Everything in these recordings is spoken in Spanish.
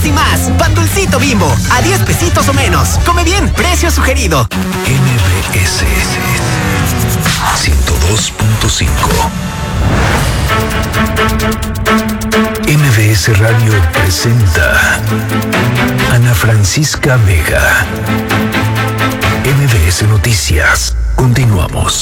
y más. Pan Dulcito Bimbo, a 10 pesitos o menos. Come bien, precio sugerido. MBS 102.5. MBS Radio presenta Ana Francisca Vega. MBS Noticias. Continuamos.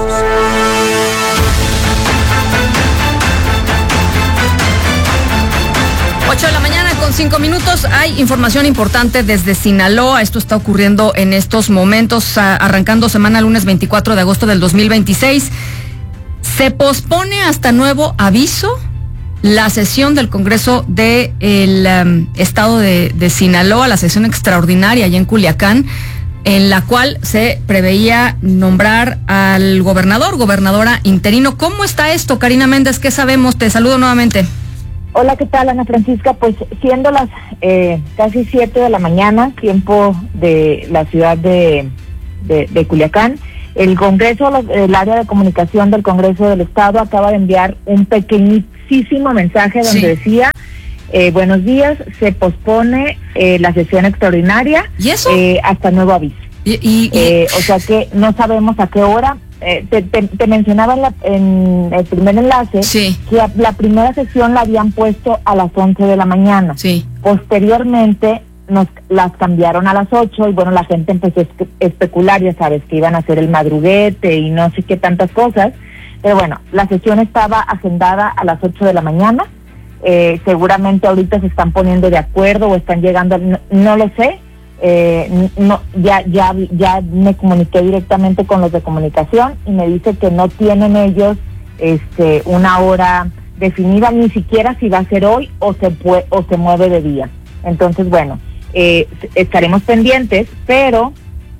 8 de la mañana con 5 minutos. Hay información importante desde Sinaloa. Esto está ocurriendo en estos momentos, arrancando semana lunes 24 de agosto del 2026. Se pospone hasta nuevo aviso la sesión del Congreso del Estado de Sinaloa, la sesión extraordinaria allá en Culiacán, en la cual se preveía nombrar al gobernadora interino. ¿Cómo está esto, Karina Méndez? ¿Qué sabemos? Te saludo nuevamente. Hola, ¿qué tal, Ana Francisca? Pues siendo las casi 7 de la mañana, tiempo de la ciudad de Culiacán, el Congreso, el área de comunicación del Congreso del Estado acaba de enviar un pequeñísimo mensaje donde decía, buenos días, se pospone la sesión extraordinaria. ¿Y eso? Hasta nuevo aviso. O sea que no sabemos a qué hora. Te mencionaba en el primer enlace que la primera sesión la habían puesto a las 11 de la mañana. Sí. Posteriormente nos las cambiaron a las 8 y bueno, la gente empezó a especular, ya sabes, que iban a hacer el madruguete y no sé qué tantas cosas. Pero bueno, la sesión estaba agendada a las 8 de la mañana. Seguramente ahorita se están poniendo de acuerdo o están llegando, no lo sé. Ya me comuniqué directamente con los de comunicación y me dice que no tienen ellos una hora definida, ni siquiera si va a ser hoy o se mueve de día. Entonces, bueno, estaremos pendientes, pero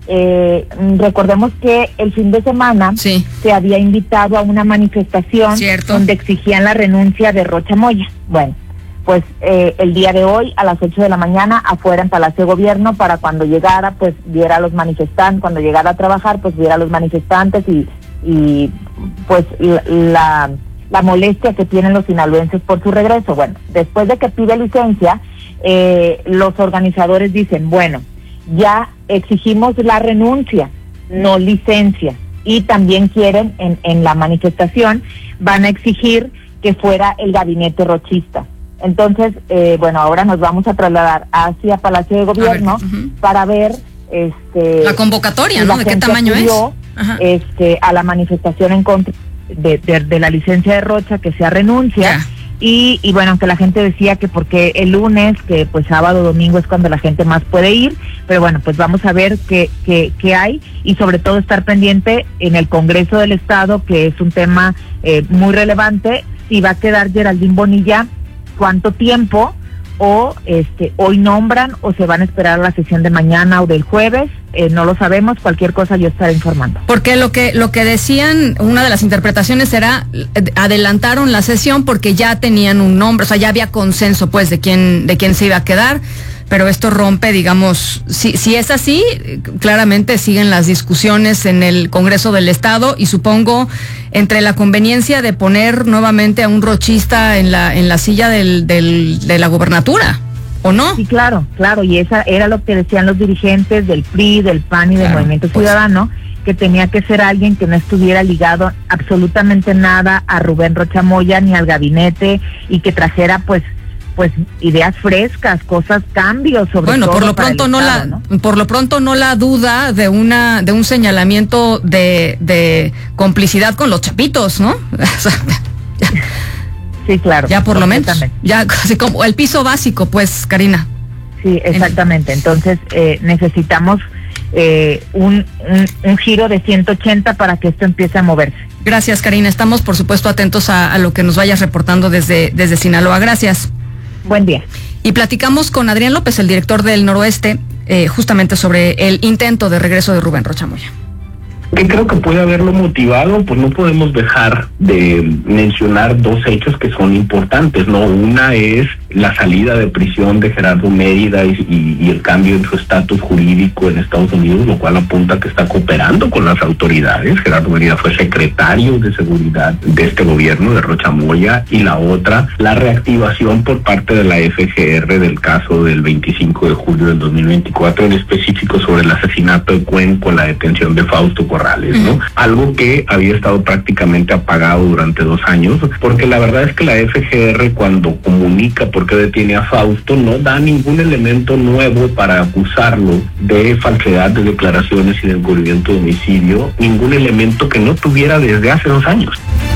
recordemos que el fin de semana se había invitado a una manifestación donde exigían la renuncia de Rocha Moya. Bueno, pues el día de hoy a las 8 de la mañana afuera en Palacio de Gobierno, para cuando llegara pues viera a los manifestantes, cuando llegara a trabajar pues viera a los manifestantes y pues la molestia que tienen los sinaloenses por su regreso. Bueno, después de que pide licencia, los organizadores dicen, bueno, ya exigimos la renuncia, no licencia, y también quieren en la manifestación, van a exigir que fuera el gabinete rochista. Entonces, bueno, ahora nos vamos a trasladar hacia Palacio de Gobierno para ver la convocatoria, ¿no? ¿De qué tamaño es? A la manifestación en contra de la licencia de Rocha, que sea renuncia. Y bueno, aunque la gente decía que porque el lunes, que pues sábado, domingo es cuando la gente más puede ir, pero bueno, pues vamos a ver qué hay, y sobre todo estar pendiente en el Congreso del Estado, que es un tema muy relevante, si va a quedar Geraldine Bonilla, cuánto tiempo, o hoy nombran o se van a esperar a la sesión de mañana o del jueves, no lo sabemos. Cualquier cosa yo estaré informando. Porque lo que decían, una de las interpretaciones era, adelantaron la sesión porque ya tenían un nombre, o sea, ya había consenso pues de quién se iba a quedar. Pero esto rompe, digamos, si es así, claramente siguen las discusiones en el Congreso del Estado, y supongo entre la conveniencia de poner nuevamente a un rochista en la silla de la gobernatura, ¿o no? Sí, claro, y esa era lo que decían los dirigentes del PRI, del PAN y del Movimiento Ciudadano, que tenía que ser alguien que no estuviera ligado absolutamente nada a Rubén Rocha Moya ni al gabinete, y que trajera pues ideas frescas, cambios sobre todo. Bueno, por lo pronto no la duda de un señalamiento de complicidad con los chapitos, ¿no? Sí, claro. Ya por lo menos, ya así como el piso básico, pues, Karina. Sí, exactamente. Entonces necesitamos un giro de 180 para que esto empiece a moverse. Gracias, Karina. Estamos, por supuesto, atentos a lo que nos vayas reportando desde Sinaloa. Gracias. Buen día. Y platicamos con Adrián López, el director del Noroeste, justamente sobre el intento de regreso de Rubén Rocha Moya. ¿Qué creo que puede haberlo motivado? Pues no podemos dejar de mencionar dos hechos que son importantes, ¿no? Una es la salida de prisión de Gerardo Mérida y el cambio en su estatus jurídico en Estados Unidos, lo cual apunta que está cooperando con las autoridades. Gerardo Mérida fue secretario de seguridad de este gobierno, de Rocha Moya, y la otra, la reactivación por parte de la FGR del caso del 25 de julio del 2024, en específico sobre el asesinato de Cuen con la detención de Fausto Corrales, ¿no? Algo que había estado prácticamente apagado durante 2 años, porque la verdad es que la FGR, cuando comunica por qué detiene a Fausto, no da ningún elemento nuevo para acusarlo de falsedad de declaraciones y de encubrimiento de homicidio, ningún elemento que no tuviera desde hace 2 años.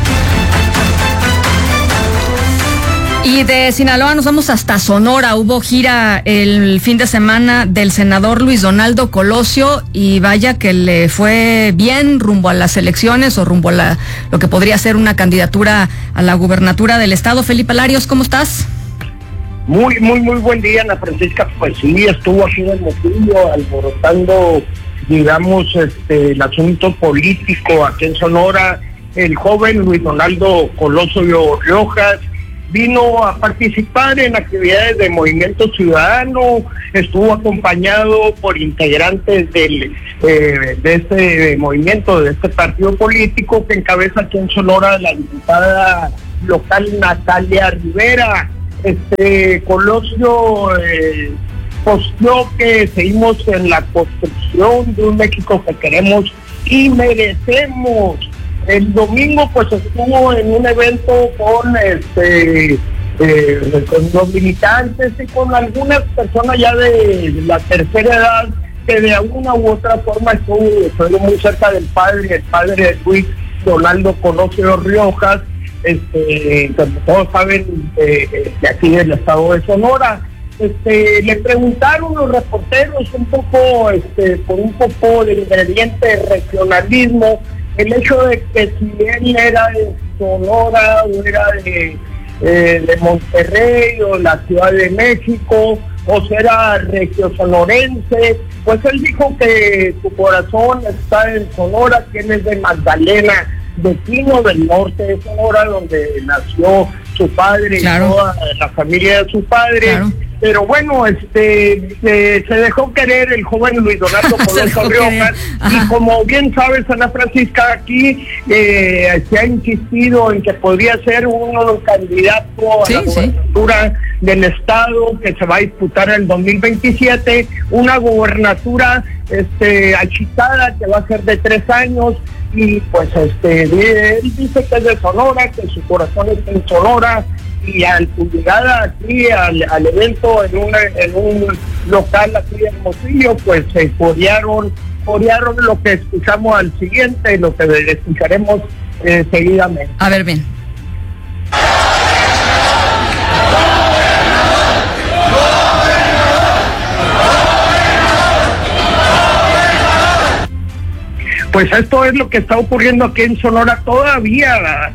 Y de Sinaloa nos vamos hasta Sonora. Hubo gira el fin de semana del senador Luis Donaldo Colosio y vaya que le fue bien rumbo a las elecciones o rumbo a lo que podría ser una candidatura a la gubernatura del estado. Felipe Larios, ¿cómo estás? Muy buen día, Ana Francisca. Pues sí, estuvo aquí en el Motillo alborotando, digamos, el asunto político aquí en Sonora. El joven Luis Donaldo Colosio Riojas vino a participar en actividades de Movimiento Ciudadano, estuvo acompañado por integrantes de este movimiento, de este partido político que encabeza aquí en Sonora la diputada local Natalia Rivera. Colosio posteó que seguimos en la construcción de un México que queremos y merecemos. El domingo pues estuvo en un evento con los militantes y con algunas personas ya de la tercera edad que de alguna u otra forma estuvo muy cerca del padre, el padre de Luis Donaldo Colosio Riojas, como todos saben, de aquí del estado de Sonora. Le preguntaron los reporteros un poco, por un poco de ingrediente de regionalismo, el hecho de que si él era de Sonora o era de Monterrey o la Ciudad de México o si era regiosonorense, pues él dijo que su corazón está en Sonora, que él es de Magdalena, de Pino del Norte de Sonora, donde nació su padre, claro, y toda la familia de su padre. Claro. Pero bueno, se dejó querer el joven Luis Donaldo Colosio Riojas, y como bien sabes, Ana Francisca, aquí se ha insistido en que podría ser un candidato a la gobernatura del estado que se va a disputar en el 2027, una gobernatura achitada que va a ser de 3 años. Y pues él dice que es de Sonora, que su corazón está en Sonora, y al llegada aquí al evento en un local aquí de Hermosillo, pues se corearon lo que escuchamos al siguiente y lo que escucharemos seguidamente. A ver, bien. Pues esto es lo que está ocurriendo aquí en Sonora todavía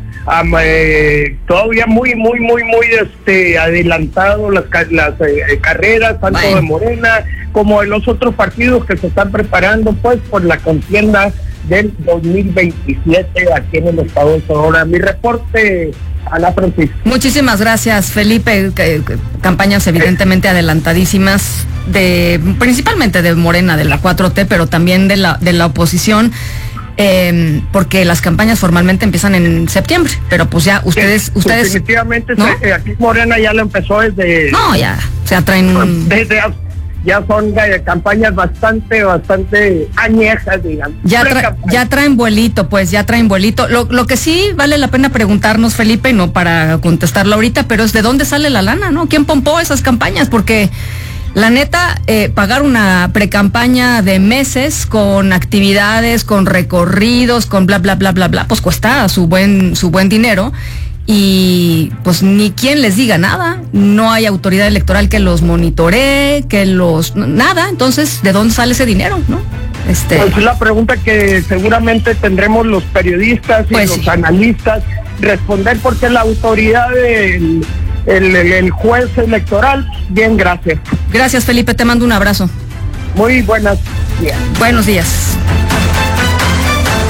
muy adelantado las carreras, tanto de Morena como de los otros partidos que se están preparando pues por la contienda del 2027 aquí en el estado de Sonora. Mi reporte, Ana Francisca. Muchísimas gracias, Felipe. Campañas evidentemente adelantadísimas, principalmente de Morena, de la 4T, pero también de la oposición, porque las campañas formalmente empiezan en septiembre, pero pues ya ustedes definitivamente, ¿no? Aquí Morena ya lo empezó desde... No, ya, o sea, traen... Ya son campañas bastante añejas, digamos. Ya traen vuelito, pues, ya traen vuelito. Lo que sí vale la pena preguntarnos, Felipe, y no para contestarlo ahorita, pero es de dónde sale la lana, ¿no? ¿Quién pompó esas campañas? Porque la neta, pagar una precampaña de meses con actividades, con recorridos, con bla, bla, bla, bla, bla, pues cuesta su buen dinero. Y pues ni quien les diga nada, no hay autoridad electoral que los monitoree, nada. Entonces, ¿de dónde sale ese dinero, no? Pues es la pregunta que seguramente tendremos los periodistas y los analistas responder, porque la autoridad el juez electoral. Bien, gracias. Gracias, Felipe, te mando un abrazo. Muy buenos días. Buenos días.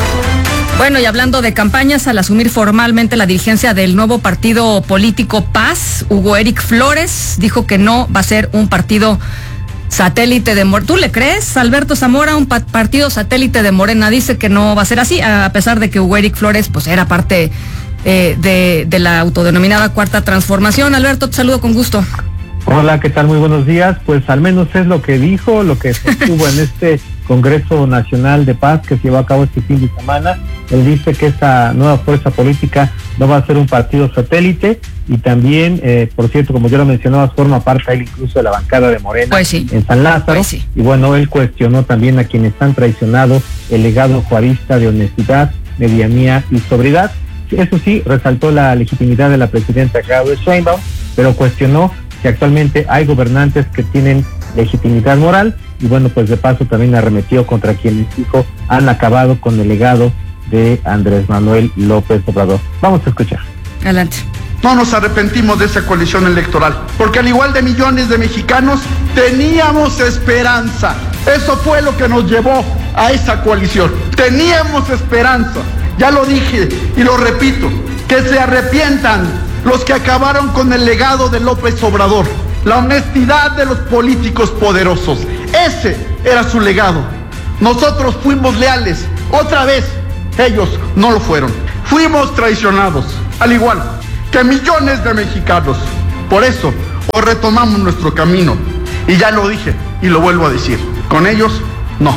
Bueno, y hablando de campañas, al asumir formalmente la dirigencia del nuevo partido político Paz, Hugo Eric Flores dijo que no va a ser un partido satélite de Morena. ¿Tú le crees, Alberto Zamora, un partido satélite de Morena? Dice que no va a ser así, a pesar de que Hugo Eric Flores pues era parte de la autodenominada Cuarta Transformación. Alberto, te saludo con gusto. Hola, ¿qué tal? Muy buenos días. Pues al menos es lo que dijo, lo que sostuvo en este Congreso Nacional de Paz que se llevó a cabo este fin de semana. Él dice que esta nueva fuerza política no va a ser un partido satélite y también, por cierto, como ya lo mencionabas, forma parte él incluso de la bancada de Morena pues sí, en San Lázaro. Pues sí. Y bueno, él cuestionó también a quienes han traicionado el legado juarista de honestidad, medianía y sobriedad. Eso sí, resaltó la legitimidad de la presidenta Claudia Sheinbaum, pero cuestionó que actualmente hay gobernantes que tienen legitimidad moral y bueno, pues de paso también arremetió contra quienes dijo han acabado con el legado de Andrés Manuel López Obrador. Vamos a escuchar. Adelante. No nos arrepentimos de esa coalición electoral, porque al igual de millones de mexicanos, teníamos esperanza. Eso fue lo que nos llevó a esa coalición. Teníamos esperanza. Ya lo dije y lo repito, que se arrepientan los que acabaron con el legado de López Obrador, la honestidad de los políticos poderosos. Ese era su legado. Nosotros fuimos leales. Otra vez, ellos no lo fueron. Fuimos traicionados, al igual que millones de mexicanos. Por eso, hoy retomamos nuestro camino. Y ya lo dije y lo vuelvo a decir. Con ellos, no.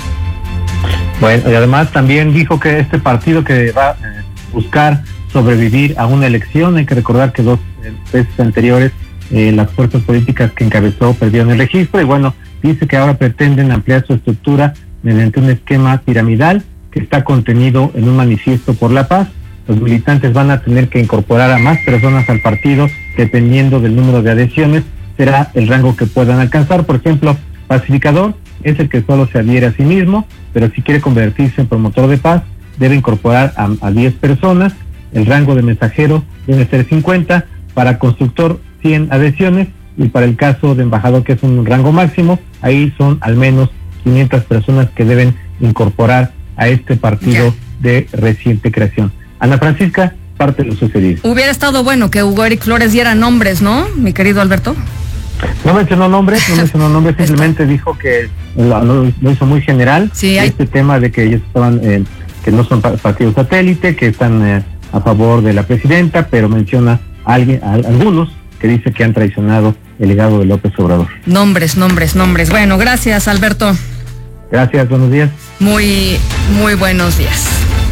Bueno, y además también dijo que este partido que va a buscar sobrevivir a una elección, hay que recordar que dos veces anteriores las fuerzas políticas que encabezó perdieron el registro y bueno, dice que ahora pretenden ampliar su estructura mediante un esquema piramidal que está contenido en un manifiesto por la paz. Los militantes van a tener que incorporar a más personas al partido dependiendo del número de adhesiones, será el rango que puedan alcanzar. Por ejemplo, pacificador es el que solo se adhiere a sí mismo, pero si quiere convertirse en promotor de paz, debe incorporar a 10 personas. El rango de mensajero debe ser 50, para constructor 100 adhesiones y para el caso de embajador, que es un rango máximo, ahí son al menos 500 personas que deben incorporar a este partido de reciente creación. Ana Francisca, parte de lo sucedido. Hubiera estado bueno que Hugo Eric Flores diera nombres, ¿no, mi querido Alberto? No mencionó nombres, simplemente dijo que lo hizo muy general. Sí, este tema de que ellos estaban, que no son partidos satélite, que están a favor de la presidenta, pero menciona a algunos que dice que han traicionado el legado de López Obrador. Nombres. Bueno, gracias, Alberto. Gracias, buenos días. Muy buenos días.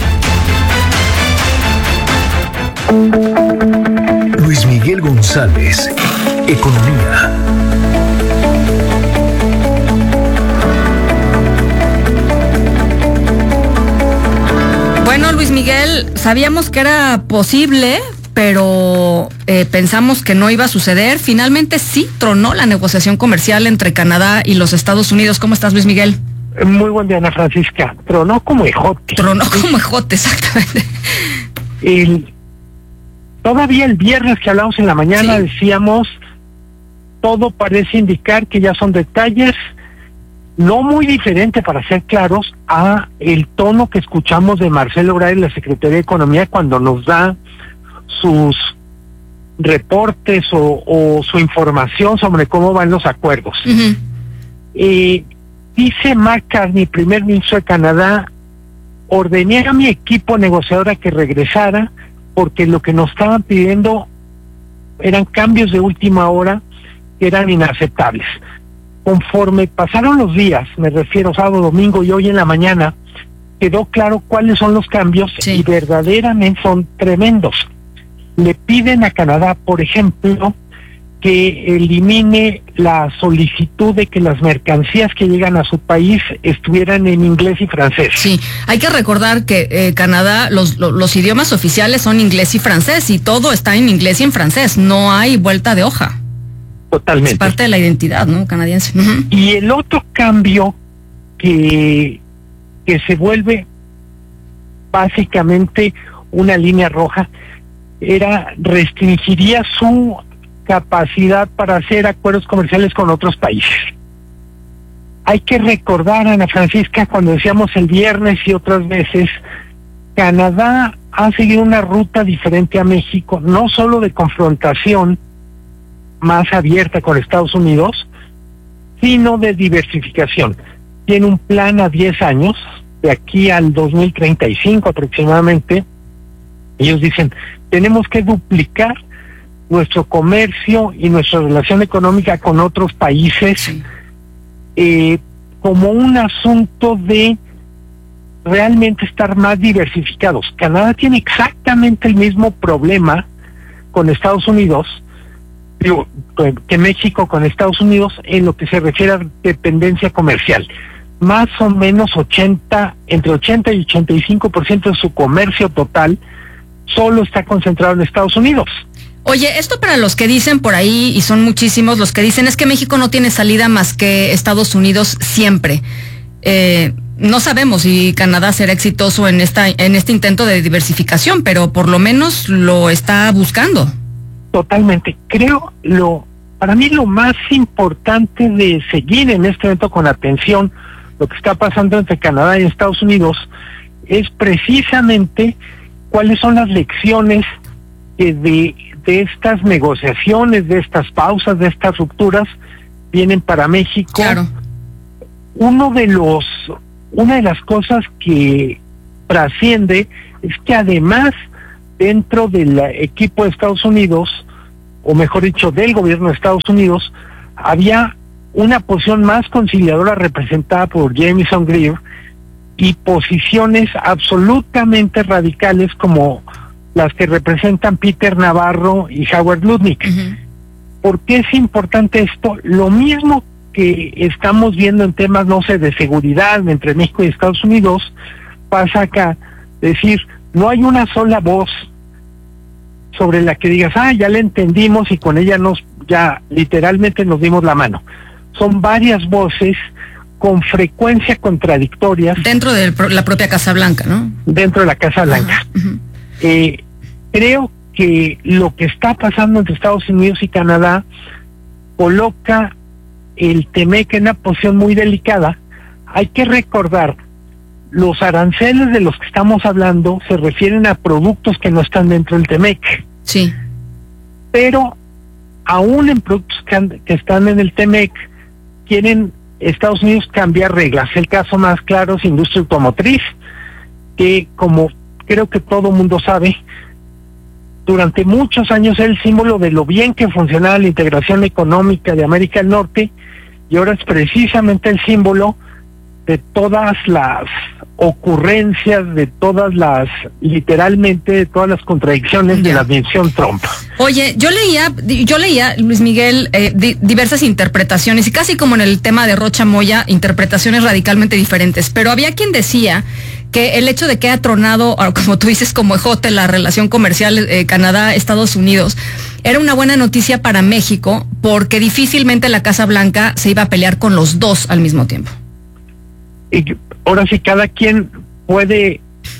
Luis Miguel González, Economía. Bueno, Luis Miguel, sabíamos que era posible, pero pensamos que no iba a suceder. Finalmente sí tronó la negociación comercial entre Canadá y los Estados Unidos. ¿Cómo estás, Luis Miguel? Muy buen día, Ana Francisca. Tronó como ejote. Tronó como ejote, exactamente. Todavía el viernes que hablamos en la mañana sí, decíamos, todo parece indicar que ya son detalles no muy diferente, para ser claros, a el tono que escuchamos de Marcelo Ebrard, la Secretaría de Economía, cuando nos da sus reportes o su información sobre cómo van los acuerdos. Uh-huh. Dice Mark Carney, primer ministro de Canadá, ordené a mi equipo negociador a que regresara porque lo que nos estaban pidiendo eran cambios de última hora que eran inaceptables. Conforme pasaron los días, me refiero sábado, domingo y hoy en la mañana, quedó claro cuáles son los cambios y verdaderamente son tremendos. Le piden a Canadá, por ejemplo, que elimine la solicitud de que las mercancías que llegan a su país estuvieran en inglés y francés. Sí, hay que recordar que Canadá, los idiomas oficiales son inglés y francés, y todo está en inglés y en francés, no hay vuelta de hoja. Totalmente. Es parte de la identidad, ¿no?, canadiense. Uh-huh. Y el otro cambio que se vuelve básicamente una línea roja restringiría su capacidad para hacer acuerdos comerciales con otros países. Hay que recordar, Ana Francisca, cuando decíamos el viernes y otras veces Canadá ha seguido una ruta diferente a México, no solo de confrontación más abierta con Estados Unidos, sino de diversificación. Tiene un plan a 10 años, de aquí al 2035 aproximadamente. Ellos dicen, tenemos que duplicar nuestro comercio y nuestra relación económica con otros países, como un asunto de realmente estar más diversificados. Canadá tiene exactamente el mismo problema con Estados Unidos, que México con Estados Unidos en lo que se refiere a dependencia comercial. Más o menos entre 80 y 85% de su comercio total solo está concentrado en Estados Unidos. Oye, esto para los que dicen por ahí, y son muchísimos los que dicen, es que México no tiene salida más que Estados Unidos siempre. No sabemos si Canadá será exitoso en este intento de diversificación, pero por lo menos lo está buscando. Totalmente. Creo, para mí lo más importante de seguir en este evento con atención lo que está pasando entre Canadá y Estados Unidos es precisamente cuáles son las lecciones que de estas negociaciones, de estas pausas, de estas rupturas vienen para México. Claro. Una de las cosas que trasciende es que además dentro del equipo de Estados Unidos, o mejor dicho, del gobierno de Estados Unidos, había una posición más conciliadora representada por Jamieson Greer y posiciones absolutamente radicales como las que representan Peter Navarro y Howard Lutnick. Uh-huh. ¿Por qué es importante esto? Lo mismo que estamos viendo en temas, no sé, de seguridad entre México y Estados Unidos, pasa acá. Es decir, no hay una sola voz sobre la que digas, ya la entendimos y con ella ya literalmente nos dimos la mano. Son varias voces con frecuencia contradictorias. Dentro de la propia Casa Blanca, ¿no? Dentro de la Casa Blanca. Uh-huh. Creo que lo que está pasando entre Estados Unidos y Canadá coloca el TEMEC en una posición muy delicada. Hay que recordar, los aranceles de los que estamos hablando se refieren a productos que no están dentro del TEMEC. Sí. Pero aún en productos que están en el TEMEC, quieren Estados Unidos cambiar reglas. El caso más claro es industria automotriz, que como creo que todo mundo sabe, durante muchos años es el símbolo de lo bien que funcionaba la integración económica de América del Norte, y ahora es precisamente el símbolo de todas las ocurrencias, literalmente de todas las contradicciones de la administración Trump. Oye, yo leía, Luis Miguel, diversas interpretaciones, y casi como en el tema de Rocha Moya, interpretaciones radicalmente diferentes, pero había quien decía que el hecho de que ha tronado, como tú dices, como ejote la relación comercial Canadá-Estados Unidos, era una buena noticia para México, porque difícilmente la Casa Blanca se iba a pelear con los dos al mismo tiempo. Y ahora sí, cada quien puede,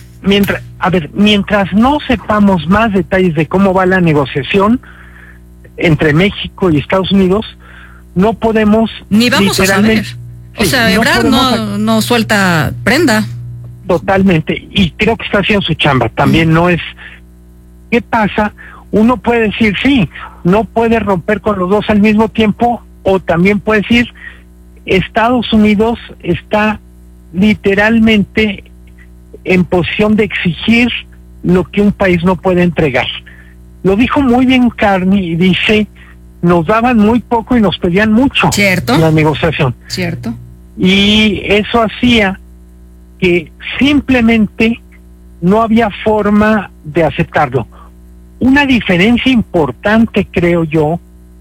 mientras no sepamos más detalles de cómo va la negociación entre México y Estados Unidos, no podemos ni vamos a saber. O sea, Ebrard no suelta prenda. Totalmente, y creo que está haciendo su chamba. También no es... ¿Qué pasa? Uno puede decir, sí, no puede romper con los dos al mismo tiempo, o también puede decir, Estados Unidos está literalmente en posición de exigir lo que un país no puede entregar. Lo dijo muy bien Carney, y dice, nos daban muy poco y nos pedían mucho. Cierto. En la negociación. Cierto. Y eso hacía que simplemente no había forma de aceptarlo. Una diferencia importante, creo yo,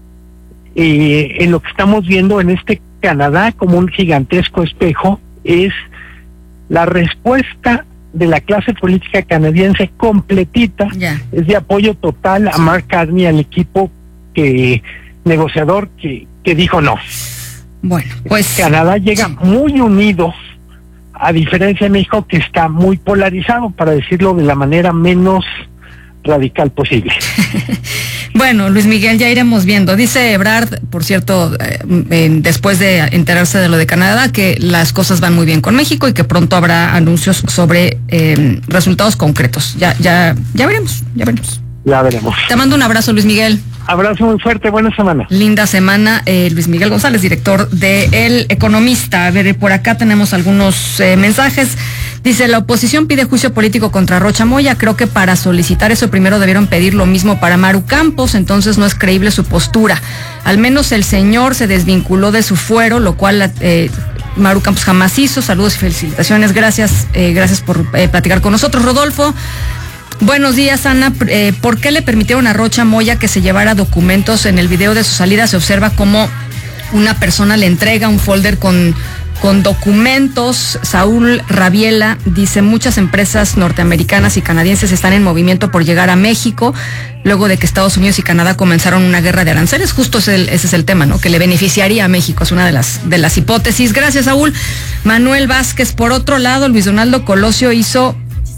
en lo que estamos viendo en este Canadá como un gigantesco espejo, es la respuesta de la clase política canadiense completita, es de apoyo total a Mark Carney, al equipo negociador que dijo no. Bueno, pues Canadá llega muy unido, a diferencia de México, que está muy polarizado, para decirlo de la manera menos radical posible. Bueno, Luis Miguel, ya iremos viendo. Dice Ebrard, por cierto, después de enterarse de lo de Canadá, que las cosas van muy bien con México y que pronto habrá anuncios sobre resultados concretos. Ya veremos. Ya veremos. Te mando un abrazo, Luis Miguel. Abrazo muy fuerte, buena semana. Linda semana, Luis Miguel González, director de El Economista. A ver, por acá tenemos algunos mensajes. Dice, la oposición pide juicio político contra Rocha Moya. Creo que para solicitar eso primero debieron pedir lo mismo para Maru Campos, entonces no es creíble su postura. Al menos el señor se desvinculó de su fuero, lo cual Maru Campos jamás hizo. Saludos y felicitaciones. Gracias por platicar con nosotros, Rodolfo. Buenos días, Ana. ¿Por qué le permitieron a Rocha Moya que se llevara documentos? En el video de su salida se observa cómo una persona le entrega un folder con documentos. Saúl Rabiela dice, muchas empresas norteamericanas y canadienses están en movimiento por llegar a México, luego de que Estados Unidos y Canadá comenzaron una guerra de aranceles. Justo ese es el tema, ¿no? Que le beneficiaría a México, es una de las hipótesis. Gracias, Saúl. Manuel Vázquez, por otro lado, Luis Donaldo Colosio hizo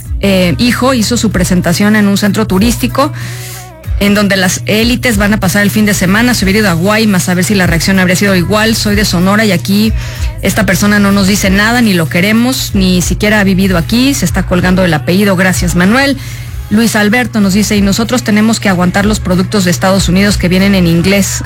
su presentación en un centro turístico en donde las élites van a pasar el fin de semana. Se hubiera ido a Guaymas a ver si la reacción habría sido igual. Soy de Sonora y aquí esta persona no nos dice nada, ni lo queremos, ni siquiera ha vivido aquí, se está colgando el apellido. Gracias, Manuel. Luis Alberto nos dice, y nosotros tenemos que aguantar los productos de Estados Unidos que vienen en inglés.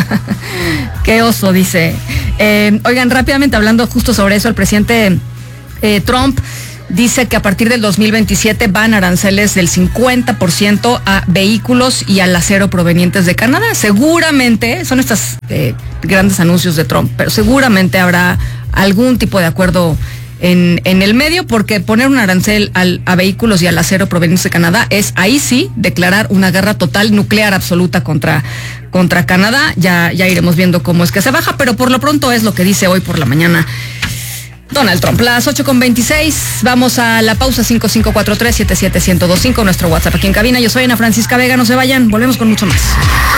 Qué oso, dice. Oigan, rápidamente hablando justo sobre eso, el presidente Trump dice que a partir del 2027 van aranceles del 50% a vehículos y al acero provenientes de Canadá. Seguramente, son estos grandes anuncios de Trump, pero seguramente habrá algún tipo de acuerdo en el medio, porque poner un arancel a vehículos y al acero provenientes de Canadá es, ahí sí, declarar una guerra total, nuclear absoluta contra Canadá. Ya iremos viendo cómo es que se baja, pero por lo pronto es lo que dice hoy por la mañana Donald Trump. Las 8:26, vamos a la pausa. 5543-77125, nuestro WhatsApp aquí en cabina. Yo soy Ana Francisca Vega, no se vayan, volvemos con mucho más.